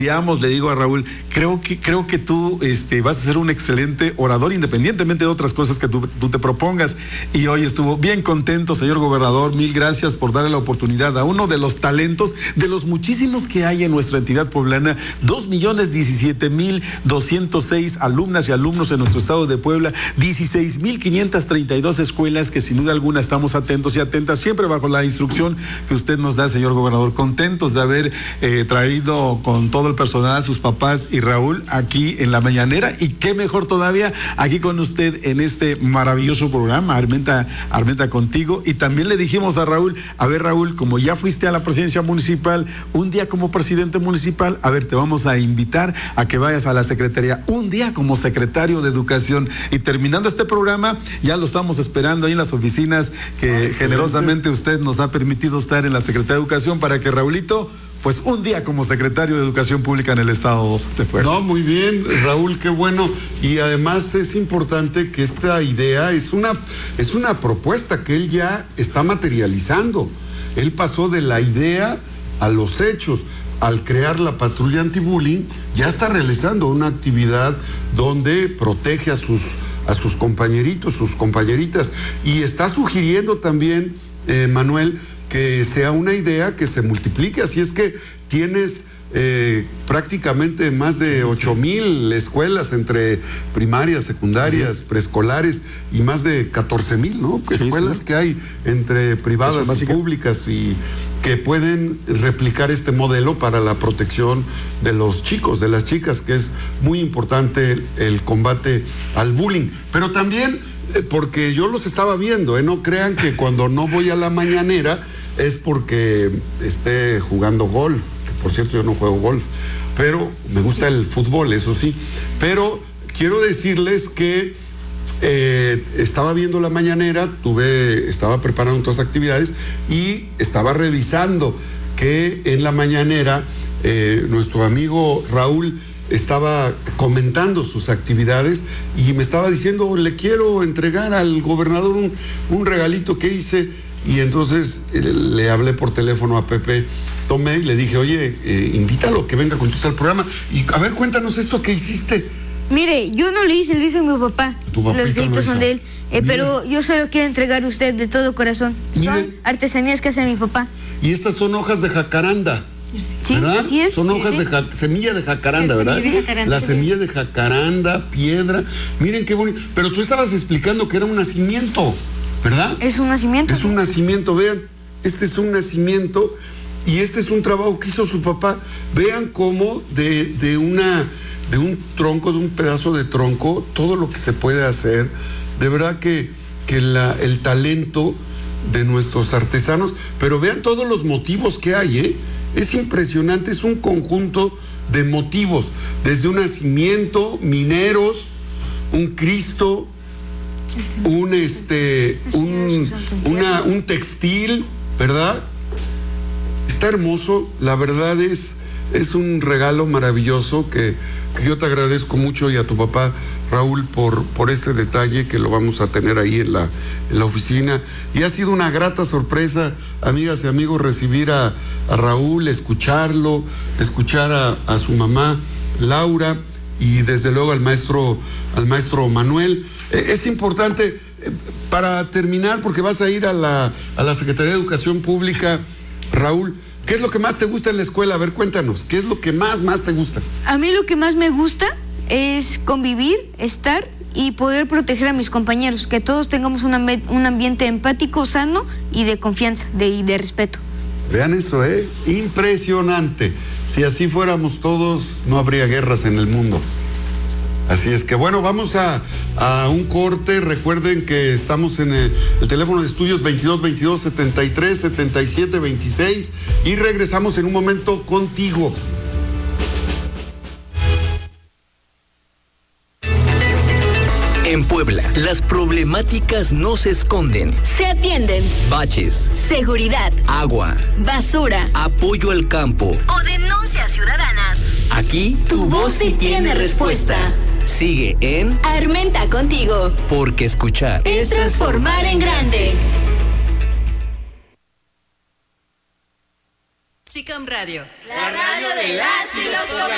Le digo a Raúl, creo que tú vas a ser un excelente orador, independientemente de otras cosas que tú te propongas. Y hoy estuvo bien contento, señor gobernador. Mil gracias por darle la oportunidad a uno de los talentos, de los muchísimos que hay en nuestra entidad poblana. 2,017,206 alumnas y alumnos en nuestro estado de Puebla, 16,532 escuelas que sin duda alguna estamos atentos y atentas, siempre bajo la instrucción que usted nos da, señor gobernador. Contentos de haber traído con todo el personal, sus papás y Raúl aquí en la mañanera, y qué mejor todavía aquí con usted en este maravilloso programa, Armenta contigo. Y también le dijimos a Raúl, a ver Raúl, como ya fuiste a la presidencia municipal, un día como presidente municipal, a ver, te vamos a invitar a que vayas a la secretaría un día como secretario de Educación, y terminando este programa ya lo estamos esperando ahí en las oficinas que generosamente usted nos ha permitido estar en la Secretaría de Educación, para que Raulito, pues un día como secretario de Educación Pública en el estado de Puebla. No, muy bien, Raúl, qué bueno. Y además es importante que esta idea es una propuesta que él ya está materializando. Él pasó de la idea a los hechos. Al crear la patrulla antibullying, ya está realizando una actividad donde protege a sus compañeritos, sus compañeritas. Y está sugiriendo también, Manuel, que sea una idea que se multiplique. Así es que tienes prácticamente más de 8,000 escuelas entre primarias, secundarias, preescolares, y más de 14,000, ¿no? Escuelas que hay entre privadas y públicas, y que pueden replicar este modelo para la protección de los chicos, de las chicas, que es muy importante el combate al bullying. Pero también, porque yo los estaba viendo, no crean que cuando no voy a la mañanera es porque esté jugando golf, que por cierto yo no juego golf, pero me gusta el fútbol, eso sí. Pero quiero decirles que estaba viendo la mañanera, estaba preparando otras actividades y estaba revisando que en la mañanera nuestro amigo Raúl estaba comentando sus actividades y me estaba diciendo, le quiero entregar al gobernador un regalito que hice. Y entonces le hablé por teléfono a Pepe Tomé y le dije, oye, invítalo, que venga con nosotros al programa. Y a ver, cuéntanos esto que hiciste. Mire, yo no lo hice, lo hizo mi papá. Los gritos son de él. Pero yo se lo quiero entregar a usted de todo corazón. Son artesanías que hace mi papá. Y estas son hojas de jacaranda. Sí, ¿verdad? Así es. Son hojas de semilla de jacaranda, ¿verdad? La semilla de jacaranda, piedra. Miren qué bonito. Pero tú estabas explicando que era un nacimiento, ¿verdad? Es un nacimiento. Es un nacimiento, vean. Este es un nacimiento y este es un trabajo que hizo su papá. Vean cómo de un tronco, de un pedazo de tronco, todo lo que se puede hacer. De verdad que el talento de nuestros artesanos. Pero vean todos los motivos que hay, ¿eh? Es impresionante, es un conjunto de motivos, desde un nacimiento, mineros, un Cristo, un textil, ¿verdad? Está hermoso, la verdad es un regalo maravilloso que yo te agradezco mucho, y a tu papá Raúl por este detalle que lo vamos a tener ahí en la oficina. Y ha sido una grata sorpresa, amigas y amigos, recibir a Raúl, escucharlo, escuchar a su mamá Laura, y desde luego al maestro Manuel. Es importante, para terminar, porque vas a ir a la Secretaría de Educación Pública, Raúl, ¿qué es lo que más te gusta en la escuela? A ver, cuéntanos, ¿qué es lo que más te gusta? A mí lo que más me gusta es convivir, estar y poder proteger a mis compañeros, que todos tengamos un ambiente empático, sano y de confianza y de respeto. Vean eso, impresionante. Si así fuéramos todos, no habría guerras en el mundo. Así es que bueno, vamos a un corte. Recuerden que estamos en el teléfono de estudios 22 73 77 26 y regresamos en un momento contigo. En Puebla, las problemáticas no se esconden. Se atienden. Baches, seguridad, agua, basura, apoyo al campo o denuncias ciudadanas. Aquí tu voz sí tiene respuesta. Sigue en Armenta contigo. Porque escuchar es transformar en grande. SICAM Radio. La radio de las y los locales.